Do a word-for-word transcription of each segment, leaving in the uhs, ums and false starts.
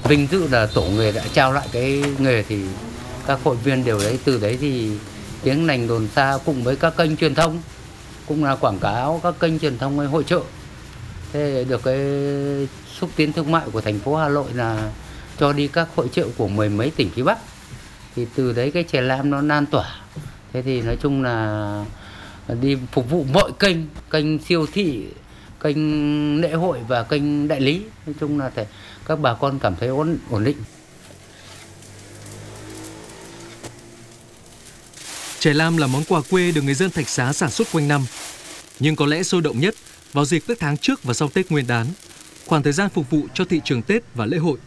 Vinh dự là tổ nghề đã trao lại cái nghề thì các hội viên đều đấy, từ đấy thì tiếng lành đồn xa cùng với các kênh truyền thông cũng là quảng cáo các kênh truyền thông hay hội trợ. Thế được cái xúc tiến thương mại của thành phố Hà Nội là cho đi các hội trợ của mười mấy tỉnh phía Bắc. Thì từ đấy cái chè lam nó lan tỏa. Thế thì nói chung là đi phục vụ mọi kênh, kênh siêu thị, kênh lễ hội và kênh đại lý. Nói chung là thể các bà con cảm thấy ổn, ổn định. Chè lam là món quà quê được người dân Thạch Xá sản xuất quanh năm. Nhưng có lẽ sôi động nhất vào dịp các tháng trước và sau Tết Nguyên đán, khoảng thời gian phục vụ cho thị trường Tết và lễ hội.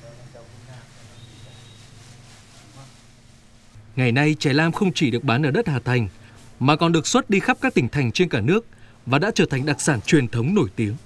Ngày nay, chè lam không chỉ được bán ở đất Hà Thành, mà còn được xuất đi khắp các tỉnh thành trên cả nước và đã trở thành đặc sản truyền thống nổi tiếng.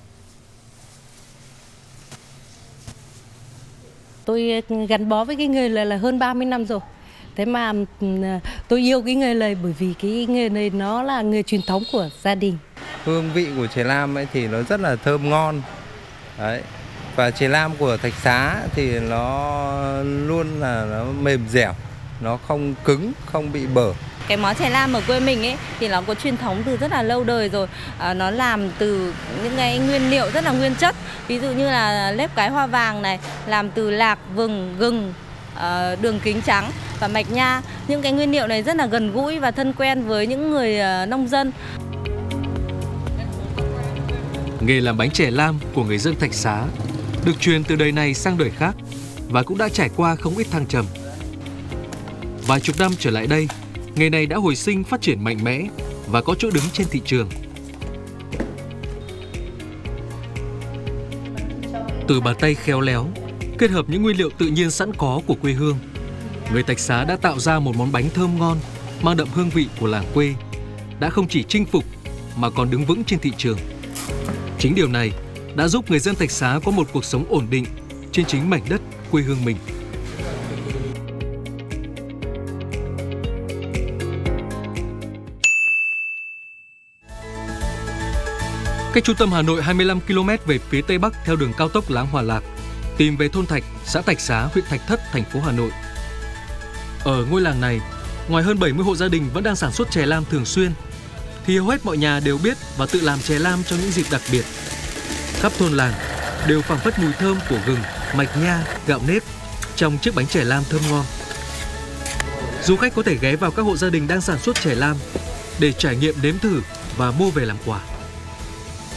Tôi gắn bó với cái nghề này là hơn ba mươi năm rồi. Thế mà tôi yêu cái nghề này bởi vì cái nghề này nó là nghề truyền thống của gia đình. Hương vị của chè lam ấy thì nó rất là thơm ngon. Đấy. Và chè lam của Thạch Xá thì nó luôn là nó mềm dẻo, nó không cứng, không bị bở. Cái món chè lam ở quê mình ấy thì nó có truyền thống từ rất là lâu đời rồi. À, nó làm từ những cái nguyên liệu rất là nguyên chất. Ví dụ như là lép cái hoa vàng này, làm từ lạc, vừng, gừng, uh, đường kính trắng và mạch nha. Những cái nguyên liệu này rất là gần gũi và thân quen với những người uh, nông dân. Nghề làm bánh chè lam của người dân Thạch Xá được truyền từ đời này sang đời khác và cũng đã trải qua không ít thăng trầm. Vài chục năm trở lại đây, nghề này đã hồi sinh phát triển mạnh mẽ và có chỗ đứng trên thị trường. Từ bàn tay khéo léo, kết hợp những nguyên liệu tự nhiên sẵn có của quê hương, người Thạch Xá đã tạo ra một món bánh thơm ngon, mang đậm hương vị của làng quê, đã không chỉ chinh phục mà còn đứng vững trên thị trường. Chính điều này đã giúp người dân Thạch Xá có một cuộc sống ổn định trên chính mảnh đất quê hương mình. Cách trung tâm Hà Nội hai mươi lăm ki lô mét về phía tây bắc theo đường cao tốc Láng Hòa Lạc, tìm về thôn Thạch, xã Thạch Xá, huyện Thạch Thất, thành phố Hà Nội. Ở ngôi làng này, ngoài hơn bảy mươi hộ gia đình vẫn đang sản xuất chè lam thường xuyên, thì hầu hết mọi nhà đều biết và tự làm chè lam cho những dịp đặc biệt. Khắp thôn làng đều phảng phất mùi thơm của gừng, mạch nha, gạo nếp trong chiếc bánh chè lam thơm ngon. Du khách có thể ghé vào các hộ gia đình đang sản xuất chè lam để trải nghiệm nếm thử và mua về làm quà.